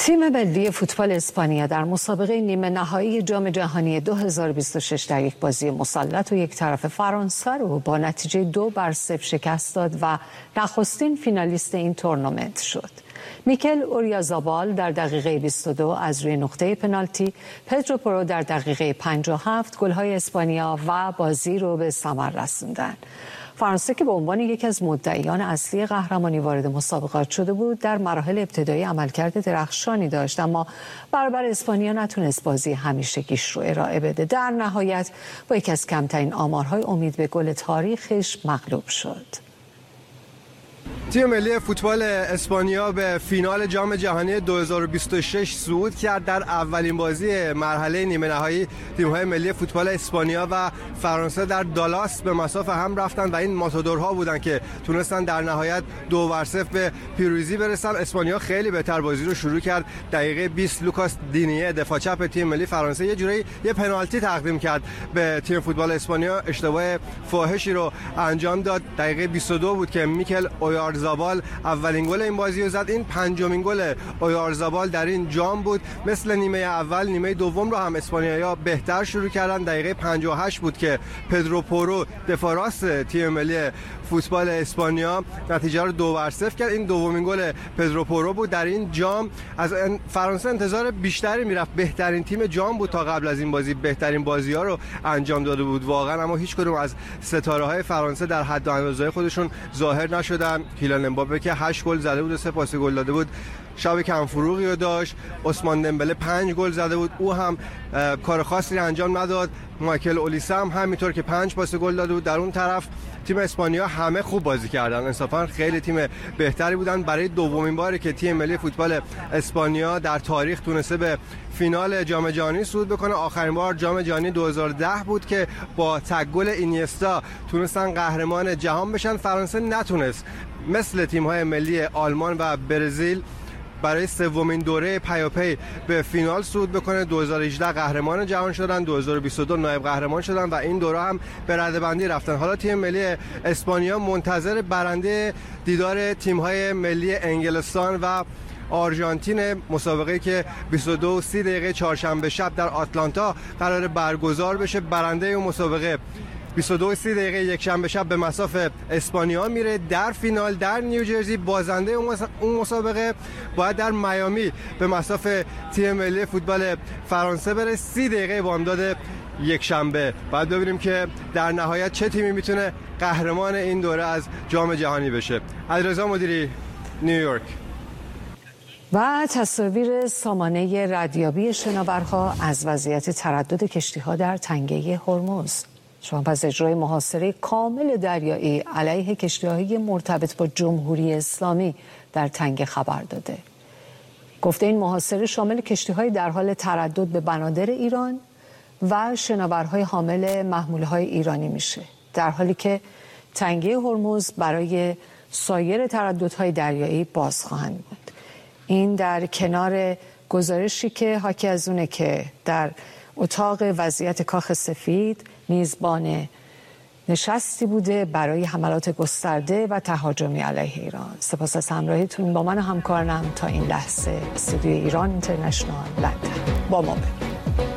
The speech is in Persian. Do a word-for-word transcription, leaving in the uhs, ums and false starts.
تیم ملی فوتبال اسپانیا در مسابقه نیمه نهایی جام جهانی دو هزار و بیست و شش در یک بازی مسلط و یک طرف فرانسه رو با نتیجه دو بر صفر شکست داد و نخستین فینالیست این تورنمنت شد. میکل اوریارزابال در دقیقه بیست و دو از روی نقطه پنالتی، پدرو پورو در دقیقه پنجاه و هفت گل‌های اسپانیا و بازی رو به ثمر رسوندند. فرانسه که به عنوان یکی از مدعیان اصلی قهرمانی وارد مسابقات شده بود، در مراحل ابتدایی عملکرد درخشانی داشت، اما برابر اسپانیا نتونست بازی همیشگیش رو ارائه بده. در نهایت با یکی از کمترین آمارهای امید به گل تاریخش مغلوب شد. تیم ملی فوتبال اسپانیا به فینال جام جهانی دو هزار و بیست و شش صعود کرد. در اولین بازی مرحله نیمه نهایی تیم‌های ملی فوتبال اسپانیا و فرانسه در دالاس به مساف هم رفتن و این ماتادورها بودن که تونستن در نهایت دو بر صفر به پیروزی برسن. اسپانیا خیلی بهتر بازی رو شروع کرد. دقیقه بیست لوکاس دینیه دفاع چپ تیم ملی فرانسه یه جوری یه پنالتی تقدیم کرد به تیم فوتبال اسپانیا، اشتباه فاحشی رو انجام داد. دقیقه بیست و دو بود که میکل اویارزابال اولین گل این بازی رو زد. این پنجمین گل اویارزابال در این جام بود. مثل نیمه اول، نیمه دوم رو هم اسپانیایی‌ها بهتر شروع کردن. دقیقه پنجاه و هشت بود که پدرو پورو دفاع راست تیم ملی فوتبال اسپانیا نتیجه رو دو بر صفر کرد. این دومین گل پدرو پورو بود در این جام. از فرانسه انتظار بیشتری میرفت. بهترین تیم جام بود تا قبل از این بازی، بهترین بازی‌ها رو انجام داده بود واقعا، اما هیچ کدوم از ستاره‌های فرانسه در حد و اندازه خودشون ظاهر نشدن. کیلیان امباپه که هشت گل زده بود و سه پاس گل داده بود، شب کم فروغی رو داشت. عثمان دمبله پنج گل زده بود، او هم کار خاصی انجام نداد. مایکل اولیسه هم همینطور که پنج پاس گل داده بود. در اون طرف تیم اسپانیا همه خوب بازی کردن، انصافا خیلی تیم بهتری بودن. برای دومین باره که تیم ملی فوتبال اسپانیا در تاریخ تونسته به فینال جام جهانی صعود بکنه. آخرین بار جام جهانی دو هزار و ده بود که با تک گل اینیستا تونستن قهرمان جهان بشن. فرانسه نتونست مثل تیم‌های ملی آلمان و برزیل برای سومین دوره پیاپی به فینال صعود بکنه. دو هزار و هجده قهرمان جهان شدن، دو هزار و بیست و دو نایب قهرمان شدن و این دوره هم به رده‌بندی رفتن. حالا تیم ملی اسپانیا منتظر برنده دیدار تیم‌های ملی انگلستان و آرژانتین، مسابقه که بیست و دو و سی دقیقه چهارشنبه شب در آتلانتا قرار برگزار بشه. برنده اون مسابقه بیست و دو و سی دقیقه یک شنبه شب به مصاف اسپانیا میره در فینال در نیوجرسی. بازنده اون مسابقه باید در میامی به مصاف تیم ملی فوتبال فرانسه بره. سی دقیقه بامداد یک شنبه بعد ببینیم که در نهایت چه تیمی میتونه قهرمان این دوره از جام جهانی بشه. علیرضا مدیری، نیویورک. و تصاویر سامانه ردیابی شناورها از وضعیت تردد کشتی‌ها در تنگه هرمز. شما پس اجرای محاصره کامل دریایی علیه کشتی‌های مرتبط با جمهوری اسلامی در تنگه خبر داده. گفته این محاصره شامل کشتی‌های در حال تردد به بنادر ایران و شناورهای حامل محموله‌های ایرانی میشه، در حالی که تنگه هرمز برای سایر ترددهای دریایی باز خواهند بود. این در کنار گزارشی که حاکی از اونه که در اتاق وضعیت کاخ سفید میزبان نشستی بوده برای حملات گسترده و تهاجمی علیه ایران. سپاس از همراهیتون با من و همکارانم تا این لحظه. استودیوی ایران اینترنشنال لندن. با ما بمونید.